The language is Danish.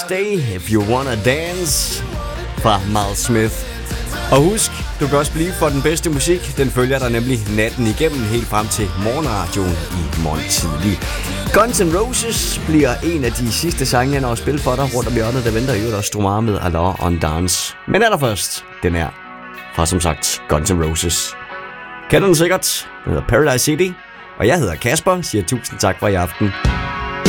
Stay If You Wanna Dance fra Miles Smith. Og husk, du kan også blive for den bedste musik. Den følger dig nemlig natten igennem helt frem til morgenradioen i morgen tidlig. Guns N' Roses bliver en af de sidste sange, jeg når at spille for dig rundt om hjørnet. Der venter jo også Stromae med Alors on Dance. Men allerførst, den her fra som sagt Guns N' Roses. Kender den sikkert? Den hedder Paradise City. Og jeg hedder Kasper, siger tusind tak for i aften.